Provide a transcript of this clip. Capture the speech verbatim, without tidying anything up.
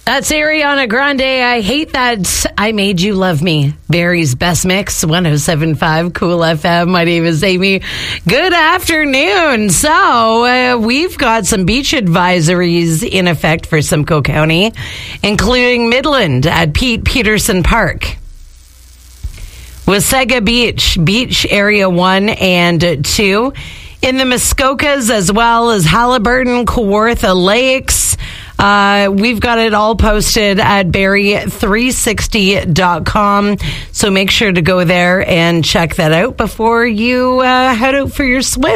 That's Ariana Grande. I hate that I made you love me. Barry's Best Mix, one oh seven point five Cool F M. My name is Amy. Good afternoon. So uh, we've got some beach advisories in effect for Simcoe County, including Midland at Pete Peterson Park, Wasaga Beach, Beach Area one and two, in the Muskokas, as well as Halliburton, Kawartha Lakes. Uh, we've got it all posted at barrie three sixty dot com. So make sure to go there and check that out before you uh, head out for your swim.